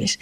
originales.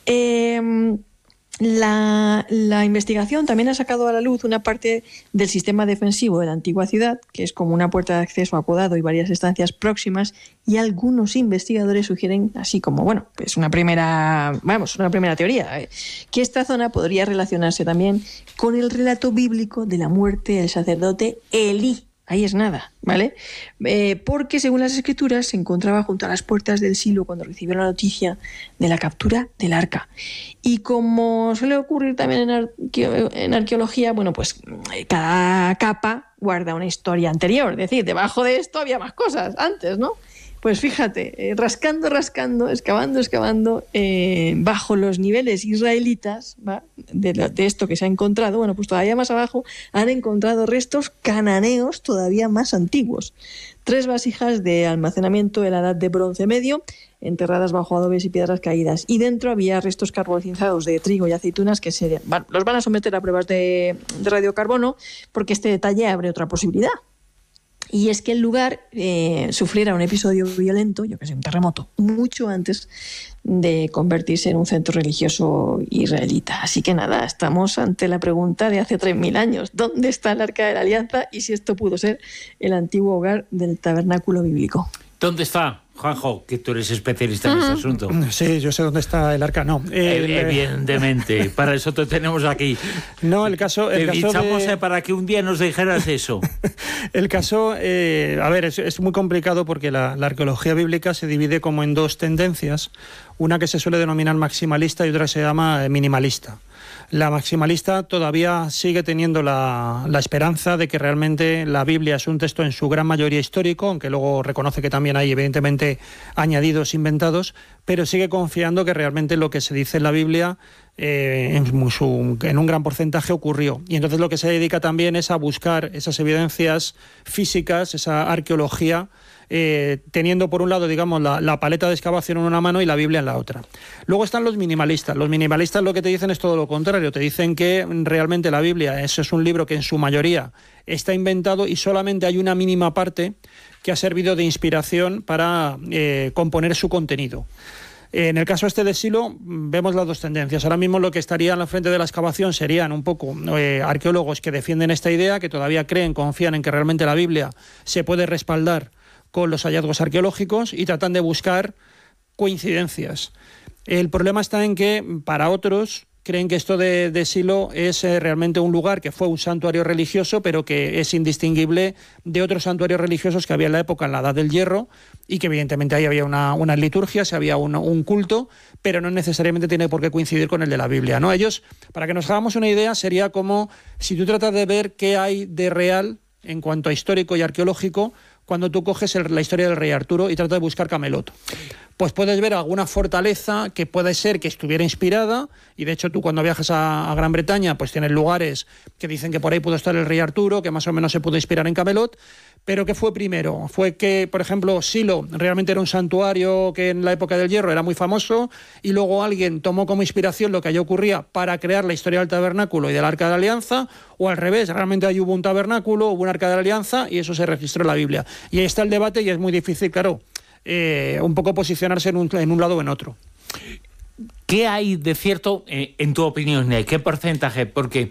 La investigación también ha sacado a la luz una parte del sistema defensivo de la antigua ciudad, que es como una puerta de acceso apodado y varias estancias próximas, y algunos investigadores sugieren, así como, pues una primera teoría, que esta zona podría relacionarse también con el relato bíblico de la muerte del sacerdote Elí. Ahí es nada, ¿vale? Porque según las escrituras se encontraba junto a las puertas del Silo cuando recibió la noticia de la captura del arca. Y como suele ocurrir también en arqueología, pues cada capa guarda una historia anterior. Es decir, debajo de esto había más cosas antes, ¿no? Pues fíjate, rascando, excavando, bajo los niveles israelitas, ¿va? de esto que se ha encontrado, pues todavía más abajo han encontrado restos cananeos todavía más antiguos. 3 vasijas de almacenamiento de la edad de Bronce Medio, enterradas bajo adobes y piedras caídas. Y dentro había restos carbonizados de trigo y aceitunas que los van a someter a pruebas de radiocarbono, porque este detalle abre otra posibilidad. Y es que el lugar sufriera un episodio violento, un terremoto, mucho antes de convertirse en un centro religioso israelita. Así que nada, estamos ante la pregunta de hace 3.000 años. ¿Dónde está el Arca de la Alianza? Y si esto pudo ser el antiguo hogar del tabernáculo bíblico. ¿Dónde está, Juanjo, que tú eres especialista en este asunto? Sí, yo sé dónde está el arca. No, evidentemente, para eso te tenemos aquí. No, el caso para que un día nos dijeras eso. El caso, es muy complicado porque la arqueología bíblica se divide como en 2 tendencias. Una que se suele denominar maximalista y otra se llama minimalista. La maximalista todavía sigue teniendo la esperanza de que realmente la Biblia es un texto en su gran mayoría histórico, aunque luego reconoce que también hay evidentemente añadidos inventados, pero sigue confiando que realmente lo que se dice en la Biblia en un gran porcentaje ocurrió. Y entonces lo que se dedica también es a buscar esas evidencias físicas, esa arqueología, teniendo por un lado, digamos, la paleta de excavación en una mano y la Biblia en la otra. Luego están los minimalistas. Los minimalistas lo que te dicen es todo lo contrario. Te dicen que realmente la Biblia es un libro que en su mayoría está inventado y solamente hay una mínima parte que ha servido de inspiración para componer su contenido. En el caso de Silo vemos las 2 tendencias. Ahora mismo lo que estaría en la frente de la excavación serían un poco arqueólogos que defienden esta idea, que todavía confían en que realmente la Biblia se puede respaldar con los hallazgos arqueológicos y tratan de buscar coincidencias. El problema está en que para otros creen que esto de Silo es realmente un lugar que fue un santuario religioso, pero que es indistinguible de otros santuarios religiosos que había en la época, en la Edad del Hierro, y que evidentemente ahí había unas liturgias, había un culto, pero no necesariamente tiene por qué coincidir con el de la Biblia, ¿no? Ellos, para que nos hagamos una idea, sería como si tú tratas de ver qué hay de real en cuanto a histórico y arqueológico cuando tú coges la historia del rey Arturo y tratas de buscar Camelot. Pues puedes ver alguna fortaleza que puede ser que estuviera inspirada, y de hecho tú cuando viajas a Gran Bretaña pues tienes lugares que dicen que por ahí pudo estar el rey Arturo, que más o menos se pudo inspirar en Camelot, pero ¿qué fue primero? Fue que, por ejemplo, Silo realmente era un santuario que en la época del Hierro era muy famoso, y luego alguien tomó como inspiración lo que allí ocurría para crear la historia del tabernáculo y del Arca de la Alianza, o al revés, realmente allí hubo un tabernáculo, hubo un Arca de la Alianza y eso se registró en la Biblia. Y ahí está el debate y es muy difícil, claro, un poco posicionarse en un lado o en otro. ¿Qué hay de cierto, en tu opinión, qué porcentaje? Porque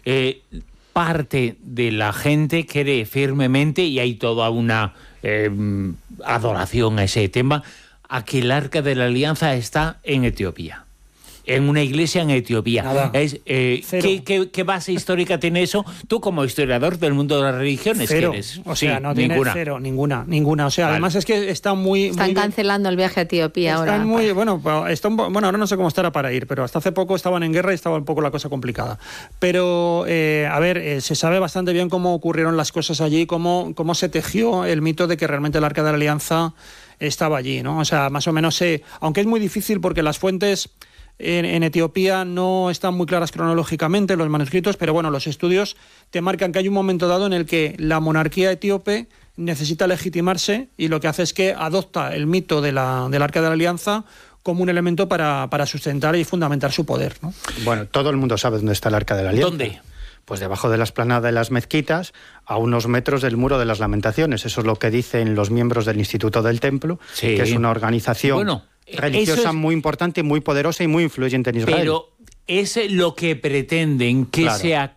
parte de la gente cree firmemente, y hay toda una adoración a ese tema, a que el Arca de la Alianza está en Etiopía. En una iglesia en Etiopía. ¿Qué base histórica tiene eso? Tú, como historiador del mundo de las religiones, cero. ¿qué eres? O sea, no tiene cero, ninguna. O sea, vale. Además es que está muy... Están cancelando el viaje a Etiopía ahora. Bueno, ahora no sé cómo estará para ir, pero hasta hace poco estaban en guerra y estaba un poco la cosa complicada. Pero, se sabe bastante bien cómo ocurrieron las cosas allí, cómo se tejió el mito de que realmente el Arca de la Alianza estaba allí, ¿no? O sea, más o menos aunque es muy difícil porque las fuentes en Etiopía no están muy claras cronológicamente, los manuscritos, pero bueno, los estudios te marcan que hay un momento dado en el que la monarquía etíope necesita legitimarse y lo que hace es que adopta el mito del Arca de la Alianza como un elemento para sustentar y fundamentar su poder, ¿no? Bueno, todo el mundo sabe dónde está el Arca de la Alianza. ¿Dónde? Pues debajo de la explanada de las mezquitas, a unos metros del Muro de las Lamentaciones. Eso es lo que dicen los miembros del Instituto del Templo, que es una organización religiosa muy importante, muy poderosa y muy influyente en Israel. Pero es lo que pretenden que sea,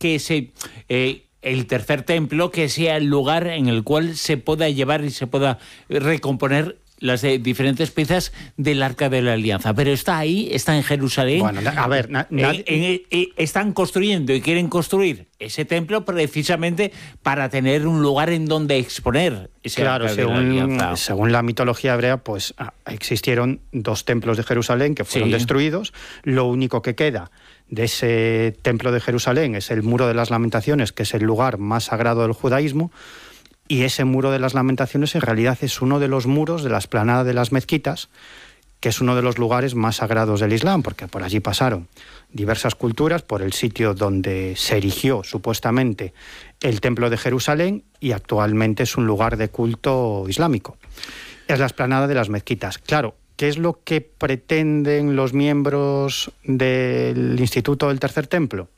el tercer templo, que sea el lugar en el cual se pueda llevar y se pueda recomponer las diferentes piezas del Arca de la Alianza. Pero está ahí, está en Jerusalén. Bueno, a ver, están construyendo y quieren construir ese templo precisamente para tener un lugar en donde exponer ese Arca de la Alianza. Según la mitología hebrea, pues existieron 2 templos de Jerusalén que fueron destruidos. Lo único que queda de ese templo de Jerusalén es el Muro de las Lamentaciones, que es el lugar más sagrado del judaísmo. Y ese Muro de las Lamentaciones en realidad es uno de los muros de la explanada de las mezquitas, que es uno de los lugares más sagrados del Islam, porque por allí pasaron diversas culturas, por el sitio donde se erigió supuestamente el Templo de Jerusalén, y actualmente es un lugar de culto islámico. Es la explanada de las mezquitas. Claro, ¿qué es lo que pretenden los miembros del Instituto del Tercer Templo?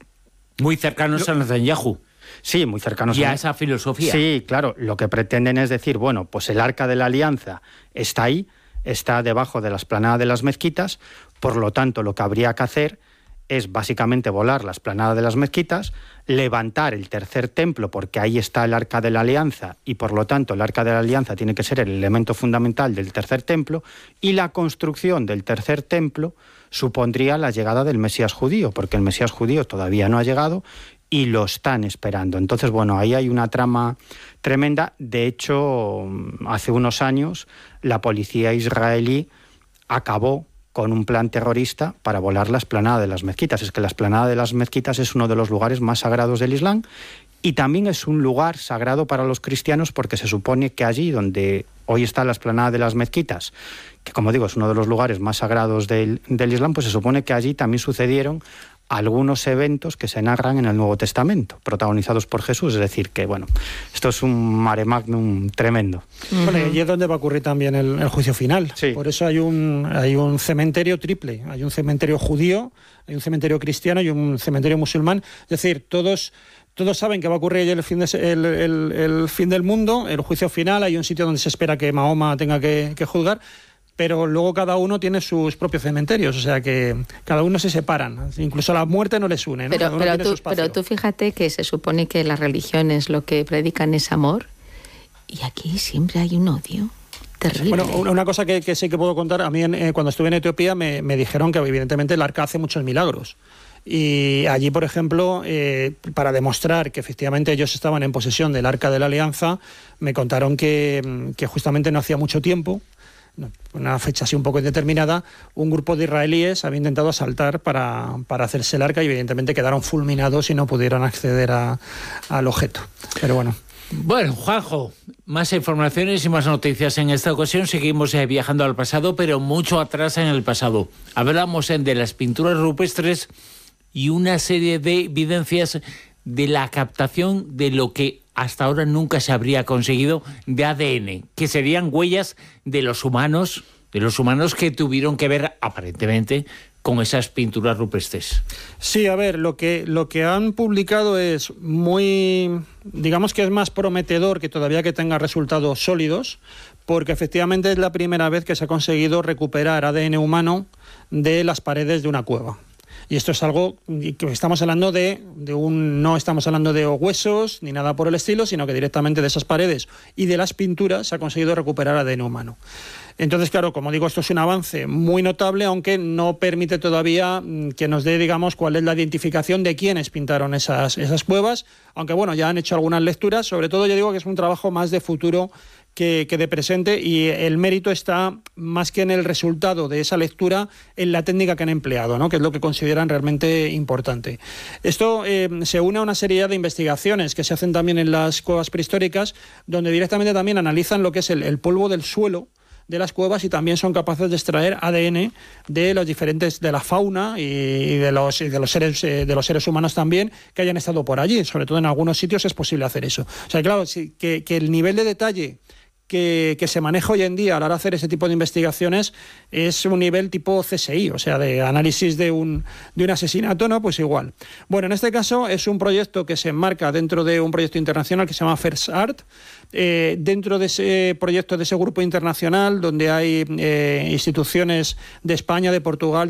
Muy cercanos a Netanyahu. Sí, muy cercanos a esa filosofía. Sí, claro, lo que pretenden es decir, bueno, pues el Arca de la Alianza está ahí, está debajo de la explanada de las mezquitas, por lo tanto lo que habría que hacer es básicamente volar la explanada de las mezquitas, levantar el tercer templo, porque ahí está el Arca de la Alianza, y por lo tanto el Arca de la Alianza tiene que ser el elemento fundamental del tercer templo, y la construcción del tercer templo supondría la llegada del Mesías judío, porque el Mesías judío todavía no ha llegado y lo están esperando. Entonces, bueno, ahí hay una trama tremenda. De hecho, hace unos años la policía israelí acabó con un plan terrorista para volar la explanada de las mezquitas. Es que la explanada de las mezquitas es uno de los lugares más sagrados del Islam, y también es un lugar sagrado para los cristianos, porque se supone que allí donde hoy está la explanada de las mezquitas, que como digo es uno de los lugares más sagrados del Islam, pues se supone que allí también sucedieron algunos eventos que se narran en el Nuevo Testamento, protagonizados por Jesús. Es decir, que bueno, esto es un mare magnum tremendo. Bueno, y allí es donde va a ocurrir también el juicio final. Sí. Por eso hay un cementerio triple. Hay un cementerio judío, hay un cementerio cristiano y un cementerio musulmán. Es decir, todos saben que va a ocurrir el fin del mundo, el juicio final. Hay un sitio donde se espera que Mahoma tenga que juzgar, pero luego cada uno tiene sus propios cementerios, o sea que cada uno se separan, incluso la muerte no les une, ¿no? Pero tú fíjate que se supone que las religiones lo que predican es amor, y aquí siempre hay un odio terrible. Bueno, una cosa que sí que puedo contar, a mí cuando estuve en Etiopía me dijeron que evidentemente el Arca hace muchos milagros. Y allí, por ejemplo, para demostrar que efectivamente ellos estaban en posesión del Arca de la Alianza, me contaron que justamente no hacía mucho tiempo, una fecha así un poco indeterminada, un grupo de israelíes había intentado asaltar para hacerse el arca, y evidentemente quedaron fulminados y no pudieron acceder al objeto. Pero bueno. Bueno, Juanjo, más informaciones y más noticias. En esta ocasión seguimos viajando al pasado, pero mucho atrás en el pasado. Hablamos de las pinturas rupestres y una serie de evidencias de la captación de lo que hasta ahora nunca se habría conseguido de ADN, que serían huellas de los humanos que tuvieron que ver aparentemente con esas pinturas rupestres. Sí, a ver, lo que han publicado es muy, digamos que es más prometedor que todavía que tenga resultados sólidos, porque efectivamente es la primera vez que se ha conseguido recuperar ADN humano de las paredes de una cueva. Y esto es algo que estamos hablando no estamos hablando de huesos ni nada por el estilo, sino que directamente de esas paredes y de las pinturas se ha conseguido recuperar ADN humano. Entonces, claro, como digo, esto es un avance muy notable, aunque no permite todavía que nos dé, digamos, cuál es la identificación de quiénes pintaron esas cuevas, aunque bueno, ya han hecho algunas lecturas. Sobre todo yo digo que es un trabajo más de futuro que de presente, y el mérito está más que en el resultado de esa lectura, en la técnica que han empleado, ¿no? Que es lo que consideran realmente importante. Esto se une a una serie de investigaciones que se hacen también en las cuevas prehistóricas, donde directamente también analizan lo que es el polvo del suelo de las cuevas, y también son capaces de extraer ADN de los diferentes, de la fauna y de los seres humanos también que hayan estado por allí. Sobre todo en algunos sitios es posible hacer eso. O sea, claro, que el nivel de detalle que se maneja hoy en día a la hora de hacer ese tipo de investigaciones es un nivel tipo CSI, o sea, de análisis de un asesinato, ¿no? Pues igual. Bueno, en este caso es un proyecto que se enmarca dentro de un proyecto internacional que se llama First Art. Dentro de ese proyecto, de ese grupo internacional, donde hay instituciones de España, de Portugal,